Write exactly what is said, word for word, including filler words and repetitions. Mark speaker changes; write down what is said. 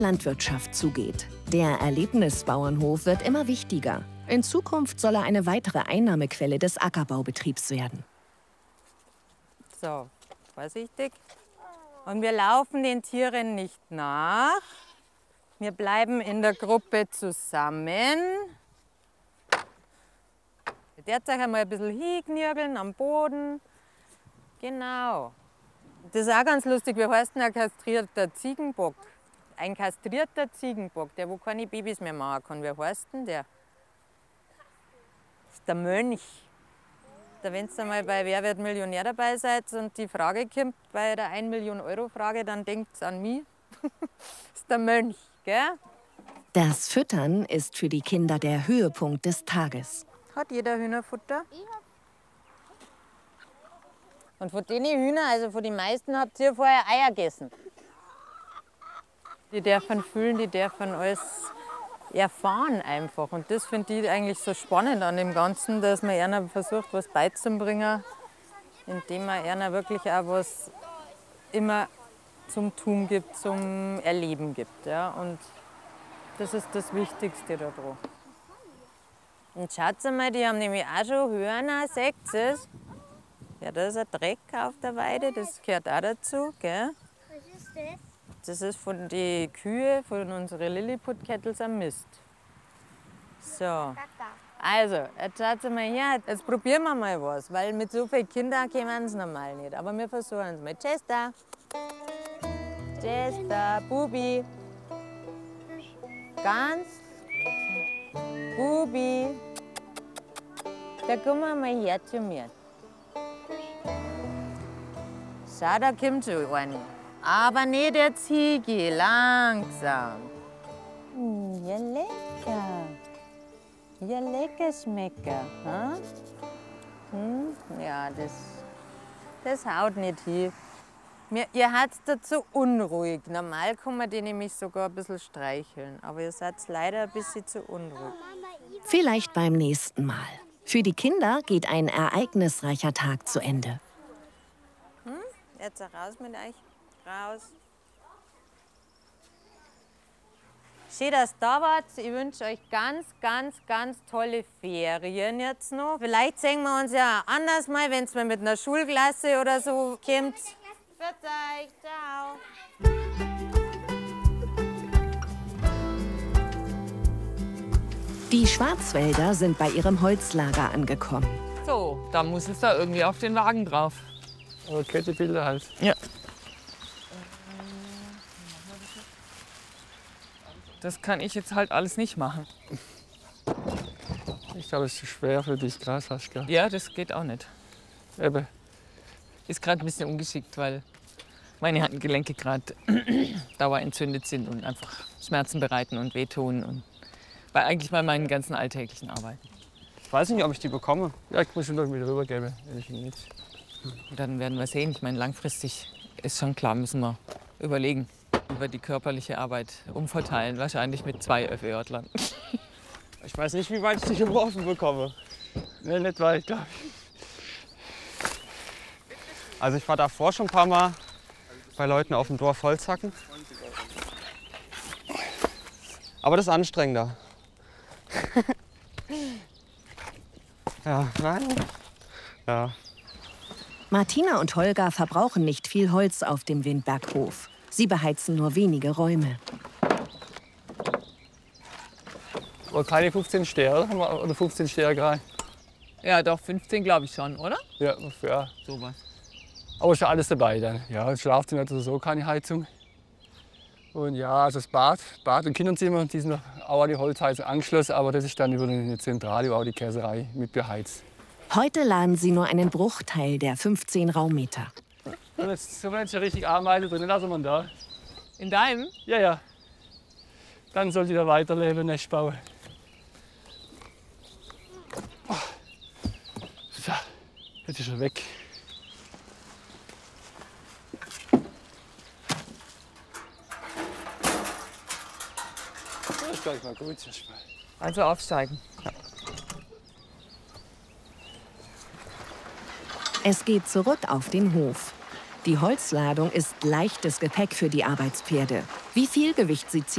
Speaker 1: Landwirtschaft zugeht. Der Erlebnisbauernhof wird immer wichtiger. In Zukunft soll er eine weitere Einnahmequelle des Ackerbaubetriebs werden.
Speaker 2: So, vorsichtig. Und wir laufen den Tieren nicht nach. Wir bleiben in der Gruppe zusammen. Ihr dürft euch einmal ein bisschen hinknirgeln am Boden. Genau. Das ist auch ganz lustig. Wir heißen ein kastrierter Ziegenbock. Ein kastrierter Ziegenbock, der wo keine Babys mehr machen kann. Wer heißt denn der? Das ist der Mönch. Da, wenn ihr mal bei Wer wird Millionär dabei seid und die Frage kommt, bei der ein Million Euro Frage, dann denkt an mich. Das ist der Mönch, gell?
Speaker 1: Das Füttern ist für die Kinder der Höhepunkt des Tages.
Speaker 2: Hat jeder Hühnerfutter? Und von den Hühnern, also von den meisten, habt ihr vorher Eier gegessen. Die dürfen fühlen, die dürfen alles erfahren einfach. Und das finde ich eigentlich so spannend an dem Ganzen, dass man ihnen versucht, was beizubringen, indem man ihnen wirklich auch was immer zum Tun gibt, zum Erleben gibt. Ja? Und das ist das Wichtigste daran. Und schaut mal, die haben nämlich auch schon Hörner, seht ihr es? Ja, da ist ein Dreck auf der Weide, das gehört auch dazu. Gell?
Speaker 3: Was ist das?
Speaker 2: Das ist von den Kühen, von unseren Lilliput-Kettels am Mist. So. Also, jetzt schaut mal her, jetzt probieren wir mal was, weil mit so vielen Kindern können es normal nicht. Aber wir versuchen es mal. Chester! Chester, Bubi! Ganz. Bubi! Da kommen wir mal her zu mir. Schau, da kommt schon eine. Aber nicht der Ziege, langsam. Hm, ja, lecker. Ja, lecker Schmecker. Hm? Hm? Ja, das, das haut nicht hin. Mir, ihr seid dazu unruhig. Normal kann man die nämlich sogar ein bisschen streicheln. Aber ihr seid leider ein bisschen zu unruhig.
Speaker 1: Vielleicht beim nächsten Mal. Für die Kinder geht ein ereignisreicher Tag zu Ende.
Speaker 2: Hm? Jetzt raus mit euch. Raus. Schön, dass ihr da wart. Ich wünsche euch ganz, ganz, ganz tolle Ferien jetzt noch. Vielleicht sehen wir uns ja anders mal, wenn es mal mit einer Schulklasse oder so kommt. Für euch. Ciao.
Speaker 1: Die Schwarzwälder sind bei ihrem Holzlager angekommen.
Speaker 4: So, da muss es da irgendwie auf den Wagen drauf.
Speaker 5: Aber Kettebilder halt.
Speaker 4: Ja. Das kann ich jetzt halt alles nicht machen.
Speaker 5: Ich glaube, es ist zu schwer für dich, Gras hast du.
Speaker 4: Ja, das geht auch nicht.
Speaker 5: Eben.
Speaker 4: Ist gerade ein bisschen ungeschickt, weil meine Handgelenke gerade dauerentzündet sind und einfach Schmerzen bereiten und wehtun. Und bei eigentlich bei meinen ganzen alltäglichen Arbeiten.
Speaker 5: Ich weiß nicht, ob ich die bekomme. Ja, ich muss schon irgendwie rübergeben, wenn ich ihn nicht.
Speaker 4: Und dann werden wir sehen. Ich meine, langfristig ist schon klar, müssen wir überlegen. Über die körperliche Arbeit umverteilen, wahrscheinlich mit zwei ÖV-Örtlern.
Speaker 5: Ich weiß nicht, wie weit ich dich geworfen bekomme. Nee, nicht weit, glaube ich. Also ich war davor schon ein paar Mal bei Leuten auf dem Dorf Holz hacken. Aber das ist anstrengender. Ja, nein. Ja.
Speaker 1: Martina und Holger verbrauchen nicht viel Holz auf dem Windberghof. Sie beheizen nur wenige Räume.
Speaker 5: Aber keine fünfzehn Sterne oder fünfzehn Sterne gerade.
Speaker 4: Ja, doch, fünfzehn glaube ich schon, oder?
Speaker 5: Ja, ja.
Speaker 4: Sowas.
Speaker 5: Aber ist ja alles dabei dann. Ja, das Schlafzimmer hat sowieso keine Heizung. Und ja, also das Bad, Bad und Kinderzimmer, die sind auch an die Holzheizung angeschlossen, aber das ist dann über eine Zentrale, wo auch die Käserei mit beheizt.
Speaker 1: Heute laden sie nur einen Bruchteil der fünfzehn Raummeter.
Speaker 5: Und jetzt sind wir jetzt ja richtig Ameise drin, lassen wir da.
Speaker 4: In deinem?
Speaker 5: Ja, ja. Dann soll die da weiterleben, Nest bauen. Oh. So, jetzt ist er weg. Das ist gleich mal gut.
Speaker 4: Also aufsteigen.
Speaker 5: Ja.
Speaker 1: Es geht zurück auf den Hof. Die Holzladung ist leichtes Gepäck für die Arbeitspferde. Wie viel Gewicht sie ziehen,